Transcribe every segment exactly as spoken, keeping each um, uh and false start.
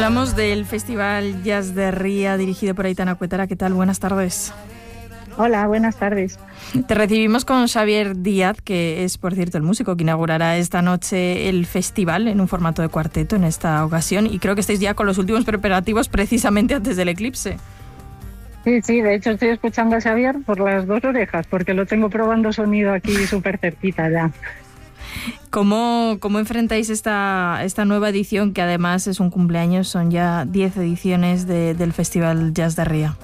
Hablamos del Festival Jazz de Ría, dirigido por Aitana Cuétara. ¿Qué tal? Buenas tardes. Hola, buenas tardes. Te recibimos con Xavier Díaz, que es, por cierto, el músico que inaugurará esta noche el festival en un formato de cuarteto en esta ocasión. Y creo que estáis ya con los últimos preparativos precisamente antes del eclipse. Sí, sí, de hecho estoy escuchando a Xavier por las dos orejas, porque lo tengo probando sonido aquí súper cerquita ya. ¿Cómo, cómo enfrentáis esta, esta nueva edición, que además es un cumpleaños? Son ya diez ediciones de, del Festival Jazz de Ría.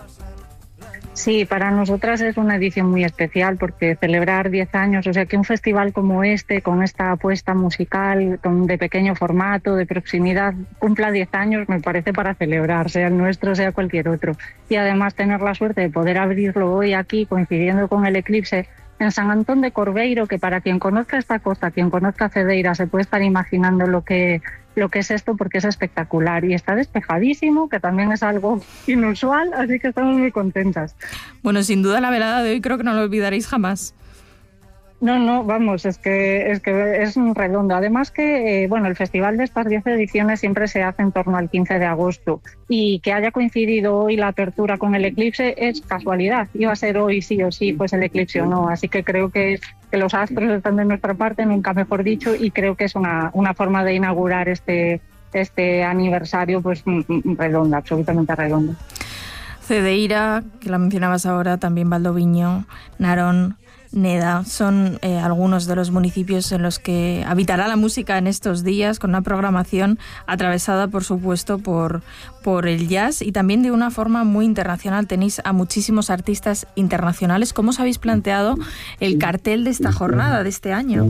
Sí, para nosotras es una edición muy especial porque celebrar diez años, o sea que un festival como este, con esta apuesta musical, con, de pequeño formato, de proximidad, cumpla diez años, me parece para celebrar, sea el nuestro, sea cualquier otro. Y además tener la suerte de poder abrirlo hoy aquí, coincidiendo con el eclipse, en San Antón de Corbeiro, que para quien conozca esta costa, quien conozca Cedeira, se puede estar imaginando lo que, lo que es esto, porque es espectacular y está despejadísimo, que también es algo inusual, así que estamos muy contentas. Bueno, sin duda la velada de hoy creo que no lo olvidaréis jamás. No, no, vamos, es que es que es redondo. Además que, eh, bueno, el festival de estas diez ediciones siempre se hace en torno al quince de agosto y que haya coincidido hoy la apertura con el eclipse es casualidad. Iba a ser hoy sí o sí, pues el eclipse o no. Así que creo que, que los astros están de nuestra parte, nunca mejor dicho, y creo que es una, una forma de inaugurar este, este aniversario pues redonda, absolutamente redonda. Cedeira, que la mencionabas ahora, también Valdoviño, Narón, Neda, son eh, algunos de los municipios en los que habitará la música en estos días, con una programación atravesada, por supuesto, por, por el jazz y también de una forma muy internacional. Tenéis a muchísimos artistas internacionales. ¿Cómo os habéis planteado el cartel de esta jornada, de este año?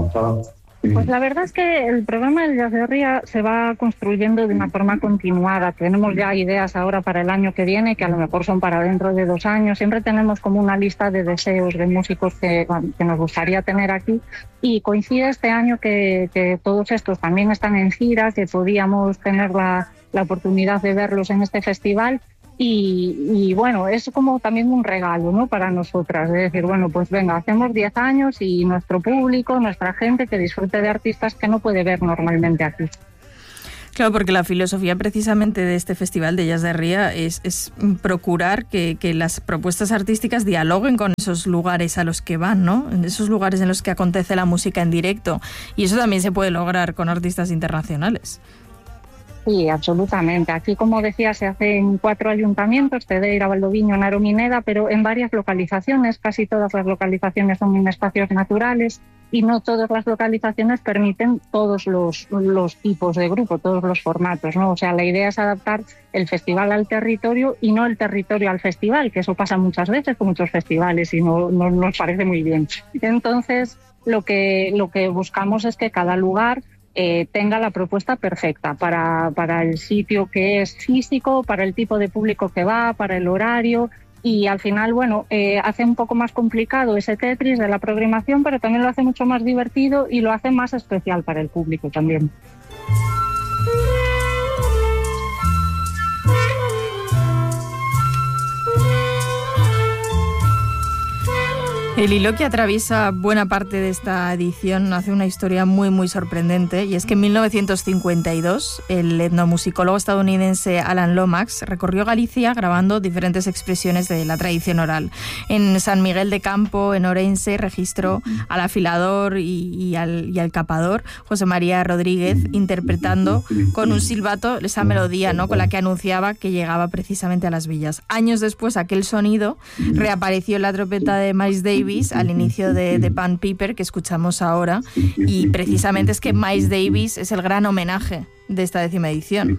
Pues la verdad es que el programa del Jazz de Ría se va construyendo de una forma continuada. Tenemos ya ideas ahora para el año que viene, que a lo mejor son para dentro de dos años. Siempre tenemos como una lista de deseos de músicos que, que nos gustaría tener aquí. Y coincide este año que, que todos estos también están en gira, que podíamos tener la, la oportunidad de verlos en este festival. Y, y bueno, es como también un regalo, ¿no?, para nosotras, de decir, bueno, pues venga, hacemos diez años y nuestro público, nuestra gente, que disfrute de artistas que no puede ver normalmente aquí. Claro, porque la filosofía precisamente de este Festival de Jazz de Ría es, es procurar que, que las propuestas artísticas dialoguen con esos lugares a los que van, ¿no?, en esos lugares en los que acontece la música en directo. Y eso también se puede lograr con artistas internacionales. Sí, absolutamente. Aquí, como decía, se hace en cuatro ayuntamientos, Cedeira, Valdoviño, Narón y Neda, pero en varias localizaciones. Casi todas las localizaciones son en espacios naturales y no todas las localizaciones permiten todos los, los tipos de grupo, todos los formatos, ¿no? O sea, la idea es adaptar el festival al territorio y no el territorio al festival, que eso pasa muchas veces con muchos festivales y no, no nos parece muy bien. Entonces, lo que, lo que buscamos es que cada lugar Eh, tenga la propuesta perfecta para, para el sitio que es físico, para el tipo de público que va, para el horario, y al final, bueno, eh, hace un poco más complicado ese Tetris de la programación, pero también lo hace mucho más divertido y lo hace más especial para el público también. El hilo que atraviesa buena parte de esta edición hace una historia muy muy sorprendente, y es que en mil novecientos cincuenta y dos el etnomusicólogo estadounidense Alan Lomax recorrió Galicia grabando diferentes expresiones de la tradición oral. En San Miguel de Campo, en Orense, registró al afilador y, y, al, y al capador José María Rodríguez interpretando con un silbato esa melodía, ¿no?, con la que anunciaba que llegaba precisamente a las villas. Años después, aquel sonido reapareció en la trompeta de Miles Davis al inicio de, de Pan Piper, que escuchamos ahora, y precisamente es que Miles Davis es el gran homenaje de esta décima edición.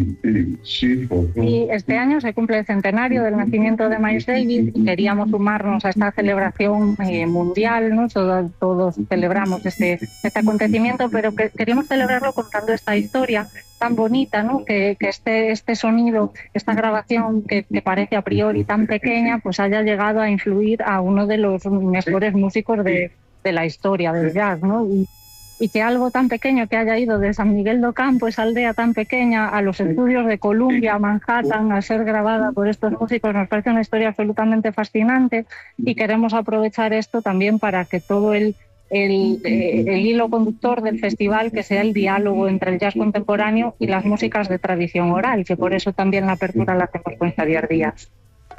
Y este año se cumple el centenario del nacimiento de Miles Davis y queríamos sumarnos a esta celebración eh, mundial, ¿no? Todos, todos celebramos este, este acontecimiento, pero que queríamos celebrarlo contando esta historia tan bonita, ¿no?, que, que este, este sonido, esta grabación que, que parece a priori tan pequeña, pues haya llegado a influir a uno de los mejores músicos de, de la historia del jazz, ¿no? Y, y que algo tan pequeño que haya ido de San Miguel do Campo, esa aldea tan pequeña, a los estudios de Columbia, a Manhattan, a ser grabada por estos músicos, nos parece una historia absolutamente fascinante, y queremos aprovechar esto también para que todo el el, eh, el hilo conductor del festival, que sea el diálogo entre el jazz contemporáneo y las músicas de tradición oral, que por eso también la apertura la hacemos con Xavier Díaz.